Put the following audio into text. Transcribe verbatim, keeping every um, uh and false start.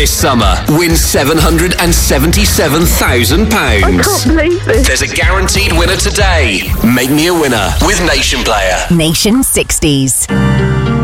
This summer, win seven hundred seventy-seven thousand pounds. I can't believe this. There's a guaranteed winner today. Make me a winner with Nation Player. Nation sixties.